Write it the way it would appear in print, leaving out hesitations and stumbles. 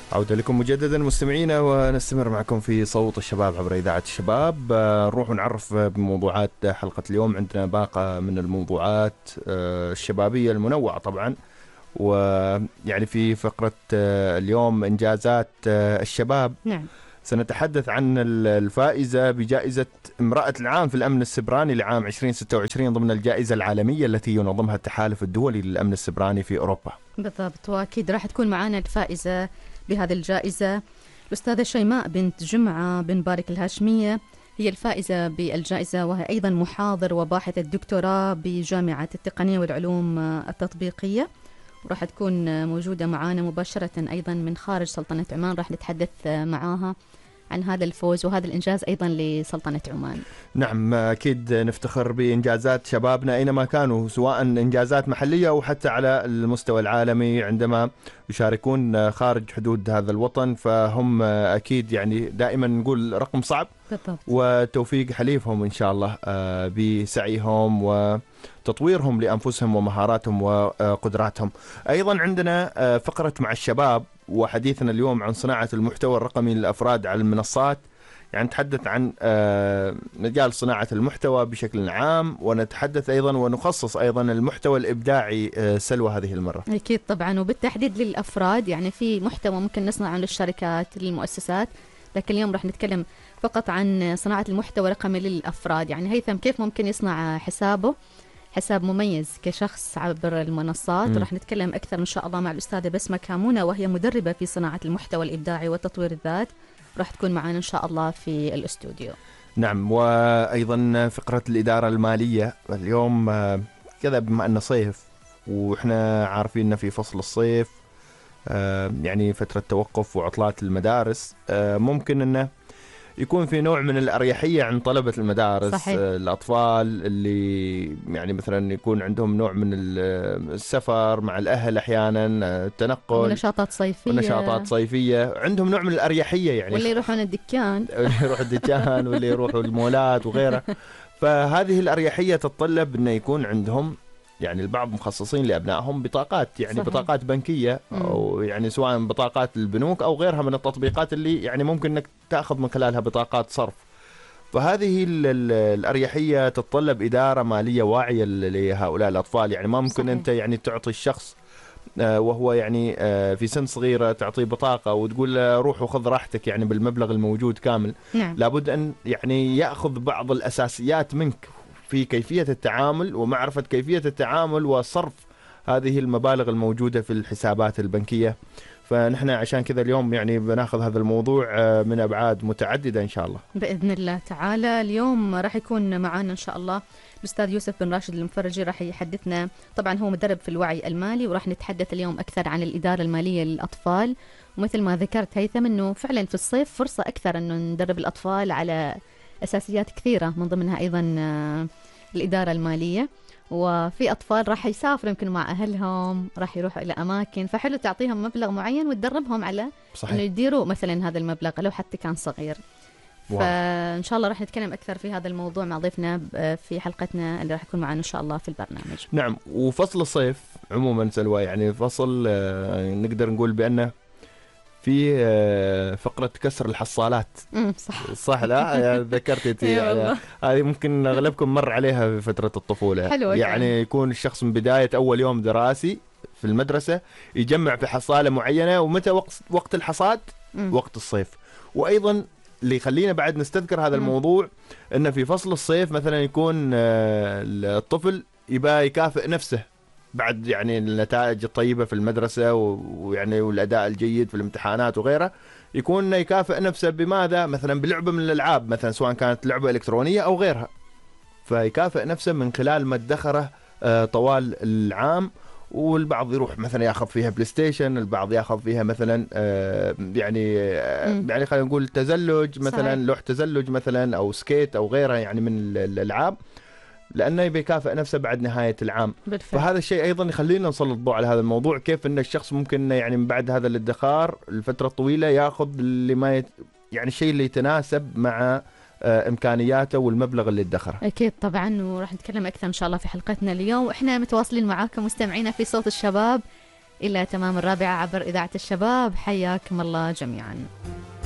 عودة لكم مجددا مستمعينا، ونستمر معكم في صوت الشباب عبر إذاعة الشباب. نروح ونعرف بموضوعات حلقة اليوم. عندنا باقة من الموضوعات الشبابية المنوعة طبعا، ويعني في فقرة اليوم إنجازات الشباب. نعم. سنتحدث عن الفائزة بجائزة امرأة العام في الأمن السبراني لعام 2026 ضمن الجائزة العالمية التي ينظمها التحالف الدولي للأمن السبراني في أوروبا. بالضبط، وأكيد راح تكون معنا الفائزة بهذه الجائزة الأستاذة شيماء بنت جمعة بن بارك الهاشمية، هي الفائزة بالجائزة، وهي أيضا محاضر وباحثة الدكتوراه بجامعة التقنية والعلوم التطبيقية، وراح تكون موجودة معنا مباشرة أيضا من خارج سلطنة عمان. راح نتحدث معاها عن هذا الفوز وهذا الإنجاز أيضا لسلطنة عمان. نعم، أكيد نفتخر بإنجازات شبابنا أينما كانوا، سواء إنجازات محلية أو حتى على المستوى العالمي. عندما يشاركون خارج حدود هذا الوطن فهم أكيد يعني دائما نقول رقم صعب. بالضبط. وتوفيق حليفهم إن شاء الله بسعيهم وتطويرهم لأنفسهم ومهاراتهم وقدراتهم. أيضا عندنا فقرة مع الشباب، وحديثنا اليوم عن صناعة المحتوى الرقمي للأفراد على المنصات. يعني نتحدث عن مجال صناعة المحتوى بشكل عام، ونتحدث أيضا ونخصص أيضا المحتوى الإبداعي سلوى هذه المرة. أكيد طبعا، وبالتحديد للأفراد. يعني في محتوى ممكن نصنعه للشركات للمؤسسات، لكن اليوم راح نتكلم فقط عن صناعة المحتوى الرقمي للأفراد. يعني هيثم كيف ممكن يصنع حساب مميز كشخص عبر المنصات. راح نتكلم أكثر إن شاء الله مع الأستاذة بسمة كامونة، وهي مدربة في صناعة المحتوى الإبداعي وتطوير الذات، راح تكون معنا إن شاء الله في الاستوديو. نعم، وأيضا فقرة الإدارة المالية اليوم كذا، بما أنه صيف وإحنا عارفين أن في فصل الصيف يعني فترة توقف وعطلات المدارس، ممكن أنه يكون في نوع من الأريحية عند طلبة المدارس. صحيح. الأطفال اللي يعني مثلا يكون عندهم نوع من السفر مع الأهل أحيانا، التنقل ونشاطات صيفية عندهم نوع من الأريحية، يعني واللي يروحون الدكان واللي يروحوا المولات وغيره. فهذه الأريحية تتطلب أنه يكون عندهم يعني البعض مخصصين لأبنائهم بطاقات، يعني صحيح. بطاقات بنكية، أو يعني سواء بطاقات البنوك أو غيرها من التطبيقات اللي يعني ممكن أنك تأخذ من خلالها بطاقات صرف. فهذه الأريحية تتطلب إدارة مالية واعية لهؤلاء الأطفال. يعني ما ممكن صحيح. أنت يعني تعطي الشخص وهو يعني في سن صغيرة تعطيه بطاقة وتقول له روح وخذ راحتك يعني بالمبلغ الموجود كامل. نعم. لابد أن يعني يأخذ بعض الأساسيات منك في كيفية التعامل ومعرفة كيفية التعامل وصرف هذه المبالغ الموجودة في الحسابات البنكية. فنحن عشان كذا اليوم يعني بناخذ هذا الموضوع من أبعاد متعددة إن شاء الله بإذن الله تعالى. اليوم راح يكون معنا إن شاء الله الأستاذ يوسف بن راشد المفرجي، راح يحدثنا. طبعا هو مدرب في الوعي المالي، وراح نتحدث اليوم أكثر عن الإدارة المالية للأطفال. ومثل ما ذكرت هيثم أنه فعلا في الصيف فرصة أكثر أنه ندرب الأطفال على أساسيات كثيرة، من ضمنها أيضا الإدارة المالية. وفي أطفال راح يسافروا يمكن مع أهلهم، راح يروحوا إلى أماكن، فحلو تعطيهم مبلغ معين وتدربهم على أنه يديروا مثلا هذا المبلغ لو حتى كان صغير. فإن شاء الله راح نتكلم أكثر في هذا الموضوع مع ضيفنا في حلقتنا اللي راح يكون معنا إن شاء الله في البرنامج. نعم، وفصل الصيف عموما سلوى يعني فصل نقدر نقول بأنه في فقرة كسر الحصالات. صح لا يعني ذكرتي يعني هذه ممكن أغلبكم مر عليها في فترة الطفولة. يعني يكون الشخص من بداية أول يوم دراسي في المدرسة يجمع في حصالة معينة، ومتى وقت الحصاد وقت الصيف. وأيضا اللي يخلينا بعد نستذكر هذا الموضوع أنه في فصل الصيف مثلا يكون الطفل يبقى يكافئ نفسه بعد يعني النتائج الطيبة في المدرسة ويعني والأداء الجيد في الامتحانات وغيره، يكون يكافئ نفسه بماذا؟ مثلا بلعبة من الألعاب، مثلا سواء كانت لعبة إلكترونية أو غيرها، فيكافئ نفسه من خلال ما ادخره طوال العام. والبعض يروح مثلا ياخذ فيها بلاي ستيشن، البعض ياخذ فيها مثلا يعني خلينا نقول تزلج مثلا، لوح تزلج مثلا أو سكيت أو غيرها يعني من الألعاب، لأنه يبي يكافئ نفسه بعد نهاية العام. بالفعل. فهذا الشيء أيضا يخلينا نسلط الضوء على هذا الموضوع، كيف أن الشخص ممكن يعني من بعد هذا الادخار الفترة الطويلة يأخذ اللي ما يعني الشيء اللي يتناسب مع إمكانياته والمبلغ اللي ادخره. أكيد طبعا، وراح نتكلم أكثر إن شاء الله في حلقتنا اليوم. وإحنا متواصلين معاكم مستمعينا في صوت الشباب إلى تمام 4 عبر إذاعة الشباب. حياكم الله جميعا.